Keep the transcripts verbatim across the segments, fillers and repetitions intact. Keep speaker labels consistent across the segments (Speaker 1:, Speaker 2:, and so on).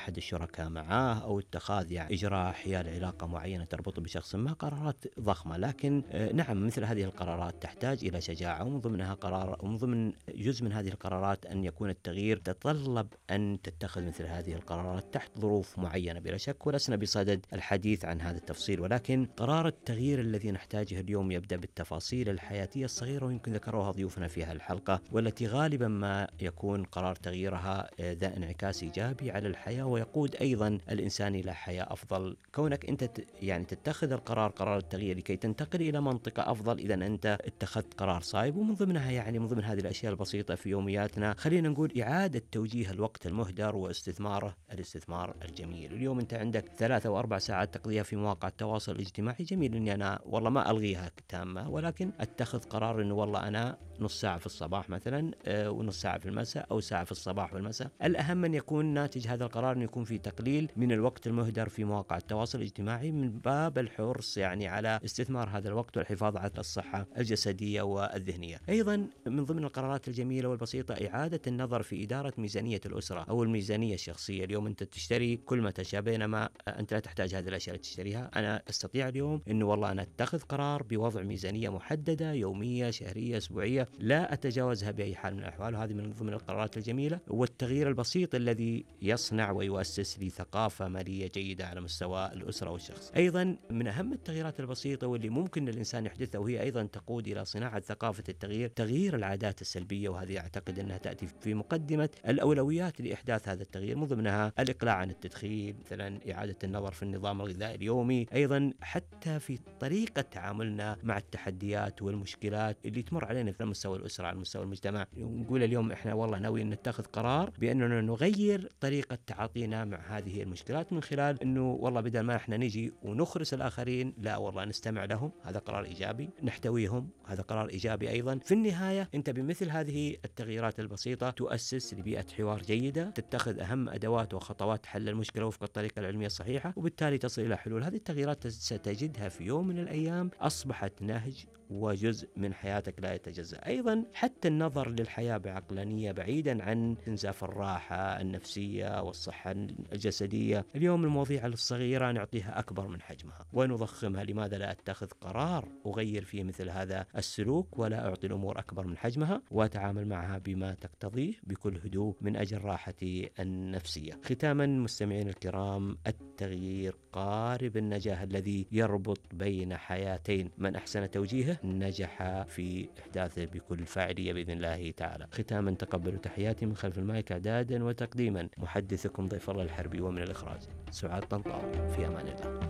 Speaker 1: أحد الشركاء معاه أو اتخاذ يعني إجراء حيال علاقة معينة تربطه بشخص ما، قرارات ضخمة. لكن نعم مثل هذه القرارات تحتاج إلى شجاعة، ومن ضمنها قرار ومن ضمن جزء من هذه القرارات أن يكون التغيير تتطلب أن تتخذ مثل هذه القرارات تحت ظروف معينة بلا شك، ولسنا بصدد الحديث عن هذا التفصيل. ولكن قرار التغيير الذي نحتاجه اليوم يبدأ بالتفاصيل الحياتية الصغيرة، ويمكن ذكروها ضيوفنا في هذه الحلقة، والتي غالبا ما يكون قرار تغييرها ذا انعكاس إيجابي على الحياة، ويقود أيضا الإنسان إلى حياة أفضل. كونك أنت يعني تتخذ القرار قرار التغيير لكي تنتقل إلى منطقة أفضل، إذا أنت اتخذت قرار صائب. ومن ضمنها يعني من ضمن هذه الأشياء البسيطة في يومياتنا، خلينا نقول إعادة توجيه الوقت المهدر واستثماره الاستثمار الجميل. اليوم أنت عندك ثلاثة أو أربع ساعات تقضيها في مواقع التواصل الاجتماعي، جميل إني أنا والله ما ألغيها تامة، ولكن أتخذ قرار إنه والله أنا نص ساعة في الصباح مثلا آه ونص ساعة في المساء، أو ساعة في الصباح والمساء. الأهم أن يكون ناتج هذا القرار أن يكون في تقليل من الوقت المهدر في مواقع التواصل الاجتماعي، من باب الحرص يعني على استثمار هذا الوقت والحفاظ على الصحة الجسدية والذهنية. أيضا من ضمن القرارات الجميلة والبسيطة إعادة النظر في إدارة ميزانية الأسرة أو الميزانية الشخصية. اليوم أنت تشتري كل ما تشاء، بينما أنت لا تحتاج هذه الأشياء تشتريها. أنا أستطيع اليوم أنه والله أنا أتخذ قرار بوضع ميزانية محددة يومية شهرية أسبوعية لا أتجاوزها بأي حال من الأحوال، وهذه من ضمن القرارات الجميلة والتغيير البسيط الذي يصنع ويؤسس لثقافة مالية جيدة على مستوى الأسرة والشخص. أيضا من أهم التغييرات البسيطة واللي ممكن الإنسان يحدثها، وهي أيضا تقود إلى صناعة ثقافة التغيير، تغيير العادات السلبية، وهذه أعتقد أنها تأتي في مقدمة الأولويات لإحداث هذا التغيير، من ضمنها الإقلاع عن التدخين مثلا، إعادة النظر في النظام الغذائي اليومي، أيضا حتى في طريقة تعاملنا مع التحديات والمشكلات اللي تمر علينا في مستوى الأسرة على مستوى المجتمع. نقول اليوم إحنا والله ناويين نتخذ قرار بأننا نغير طريقة تعاطينا مع هذه المشكلات، من خلال أنه والله بدل ما إحنا نجي ونخرس الآخرين، لا والله نستمع لهم، هذا قرار إيجابي، نحتويهم، هذا قرار إيجابي أيضا. في النهاية أنت بمثل هذه التغييرات البسيطة تؤسس لبيئة حوار جيدة، تتخذ أهم أدوات وخطوات حل المشكلة وفق الطريقة العلمية الصحيحة، وبالتالي تصل إلى حلول. هذه التغييرات ستجدها في يوم من الأيام أصبحت نهج وجزء من حياتك لا يتجزأ. أيضا حتى النظر للحياة بعقلانية بعيدا عن انزاف الراحة النفسية والصحة الجسدية. اليوم المواضيع الصغيرة نعطيها أكبر من حجمها ونضخمها. لماذا لا أتخذ قرار أغير فيه مثل هذا السلوك، ولا أعطي الأمور أكبر من حجمها، وأتعامل معها بما تقتضيه بكل هدوء من أجل راحتي النفسية. ختاما مستمعين الكرام، التغيير قارب النجاح الذي يربط بين حياتين، من أحسن توجيهه نجح في إحداثه بكل فاعلية بإذن الله تعالى. ختاما تقبلوا تحياتي من خلف المايك إعدادا وتقديما محدثكم ضيف الله الحربي، ومن الإخراج سعاد طنطاوي. في أمان الله.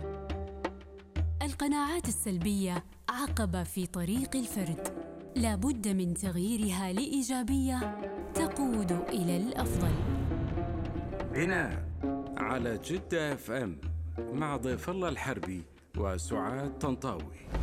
Speaker 2: القناعات السلبية عقبة في طريق الفرد، لا بد من تغييرها لإيجابية تقود إلى الأفضل.
Speaker 3: بناء على جدة اف ام مع ضيف الله الحربي وسعاد طنطاوي.